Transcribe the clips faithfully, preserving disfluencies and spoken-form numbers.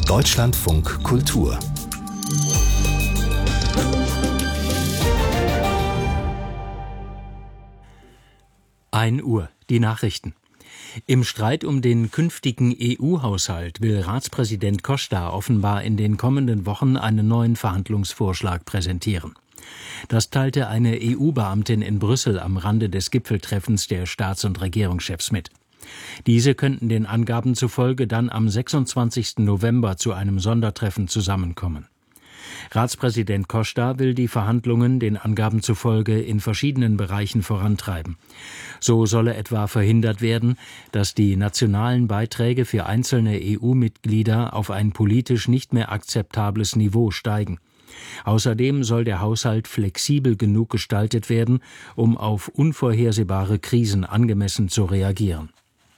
Deutschlandfunk Kultur. ein Uhr, die Nachrichten. Im Streit um den künftigen E U-Haushalt will Ratspräsident Costa offenbar in den kommenden Wochen einen neuen Verhandlungsvorschlag präsentieren. Das teilte eine E U-Beamtin in Brüssel am Rande des Gipfeltreffens der Staats- und Regierungschefs mit. Diese könnten den Angaben zufolge dann am sechsundzwanzigsten November zu einem Sondertreffen zusammenkommen. Ratspräsident Costa will die Verhandlungen den Angaben zufolge in verschiedenen Bereichen vorantreiben. So solle etwa verhindert werden, dass die nationalen Beiträge für einzelne E U-Mitglieder auf ein politisch nicht mehr akzeptables Niveau steigen. Außerdem soll der Haushalt flexibel genug gestaltet werden, um auf unvorhersehbare Krisen angemessen zu reagieren.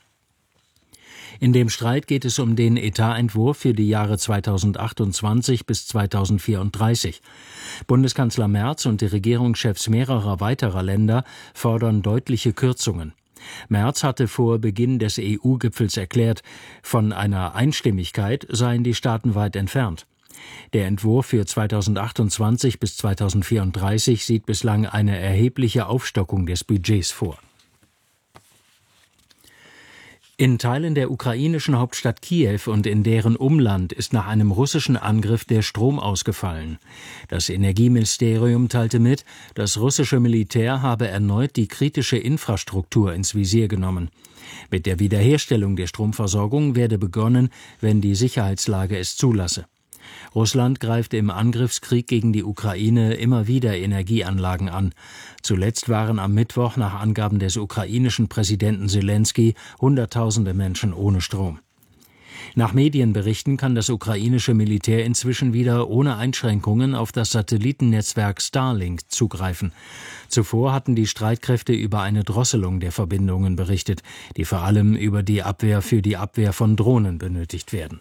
In dem Streit geht es um den Etatentwurf für die Jahre zweitausendachtundzwanzig bis zweitausendvierunddreißig. Bundeskanzler Merz und die Regierungschefs mehrerer weiterer Länder fordern deutliche Kürzungen. Merz hatte vor Beginn des E U-Gipfels erklärt, von einer Einstimmigkeit seien die Staaten weit entfernt. Der Entwurf für zweitausendachtundzwanzig bis zweitausendvierunddreißig sieht bislang eine erhebliche Aufstockung des Budgets vor. In Teilen der ukrainischen Hauptstadt Kiew und in deren Umland ist nach einem russischen Angriff der Strom ausgefallen. Das Energieministerium teilte mit, das russische Militär habe erneut die kritische Infrastruktur ins Visier genommen. Mit der Wiederherstellung der Stromversorgung werde begonnen, wenn die Sicherheitslage es zulasse. Russland greift im Angriffskrieg gegen die Ukraine immer wieder Energieanlagen an. Zuletzt waren am Mittwoch nach Angaben des ukrainischen Präsidenten Selenskyj Hunderttausende Menschen ohne Strom. Nach Medienberichten kann das ukrainische Militär inzwischen wieder ohne Einschränkungen auf das Satellitennetzwerk Starlink zugreifen. Zuvor hatten die Streitkräfte über eine Drosselung der Verbindungen berichtet, die vor allem über die Abwehr für die Abwehr von Drohnen benötigt werden.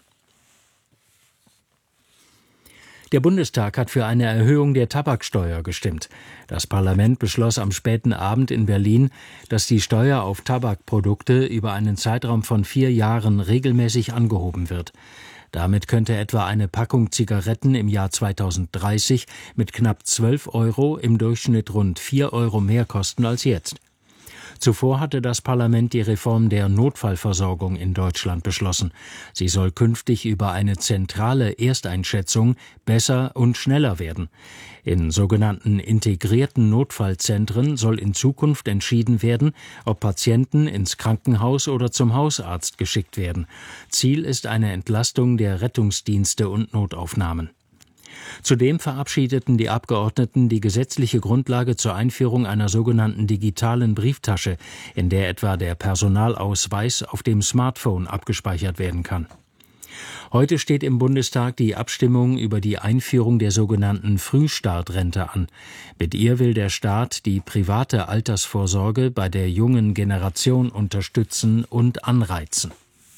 Der Bundestag hat für eine Erhöhung der Tabaksteuer gestimmt. Das Parlament beschloss am späten Abend in Berlin, dass die Steuer auf Tabakprodukte über einen Zeitraum von vier Jahren regelmäßig angehoben wird. Damit könnte etwa eine Packung Zigaretten im Jahr zweitausenddreißig mit knapp zwölf Euro im Durchschnitt rund vier Euro mehr kosten als jetzt. Zuvor hatte das Parlament die Reform der Notfallversorgung in Deutschland beschlossen. Sie soll künftig über eine zentrale Ersteinschätzung besser und schneller werden. In sogenannten integrierten Notfallzentren soll in Zukunft entschieden werden, ob Patienten ins Krankenhaus oder zum Hausarzt geschickt werden. Ziel ist eine Entlastung der Rettungsdienste und Notaufnahmen. Zudem verabschiedeten die Abgeordneten die gesetzliche Grundlage zur Einführung einer sogenannten digitalen Brieftasche, in der etwa der Personalausweis auf dem Smartphone abgespeichert werden kann. Heute steht im Bundestag die Abstimmung über die Einführung der sogenannten Frühstartrente an. Mit ihr will der Staat die private Altersvorsorge bei der jungen Generation unterstützen und anreizen.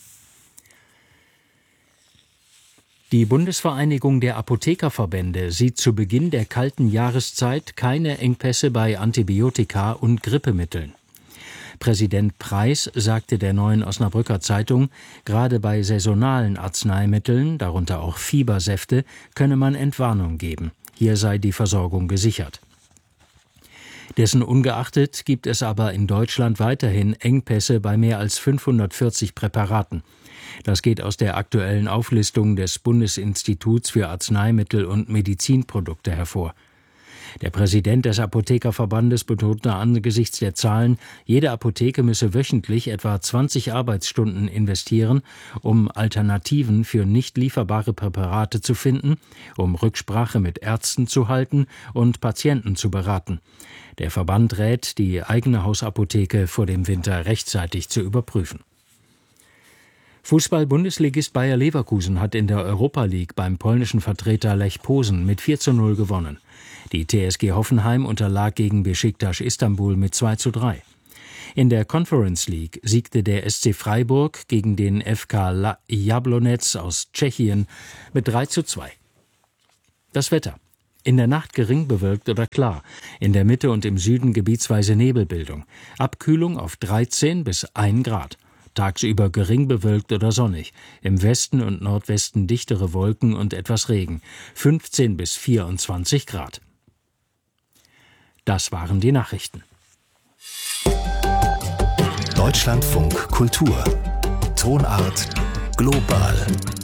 Die Bundesvereinigung der Apothekerverbände sieht zu Beginn der kalten Jahreszeit keine Engpässe bei Antibiotika und Grippemitteln. Präsident Preis sagte der Neuen Osnabrücker Zeitung, gerade bei saisonalen Arzneimitteln, darunter auch Fiebersäfte, könne man Entwarnung geben. Hier sei die Versorgung gesichert. Dessen ungeachtet gibt es aber in Deutschland weiterhin Engpässe bei mehr als fünfhundertvierzig Präparaten. Das geht aus der aktuellen Auflistung des Bundesinstituts für Arzneimittel und Medizinprodukte hervor. Der Präsident des Apothekerverbandes betonte angesichts der Zahlen, jede Apotheke müsse wöchentlich etwa zwanzig Arbeitsstunden investieren, um Alternativen für nicht lieferbare Präparate zu finden, um Rücksprache mit Ärzten zu halten und Patienten zu beraten. Der Verband rät, die eigene Hausapotheke vor dem Winter rechtzeitig zu überprüfen. Fußball-Bundesligist Bayer Leverkusen hat in der Europa League beim polnischen Vertreter Lech Posen mit vier zu null gewonnen. Die T S G Hoffenheim unterlag gegen Beşiktaş Istanbul mit zwei zu drei. In der Conference League siegte der S C Freiburg gegen den F K Jablonec aus Tschechien mit drei zu zwei. Das Wetter. In der Nacht gering bewölkt oder klar. In der Mitte und im Süden gebietsweise Nebelbildung. Abkühlung auf dreizehn bis ein Grad. tagsüber gering bewölkt oder sonnig, im Westen und Nordwesten dichtere Wolken und etwas Regen, fünfzehn bis vierundzwanzig Grad. Das waren die Nachrichten. Deutschlandfunk Kultur. Tonart global.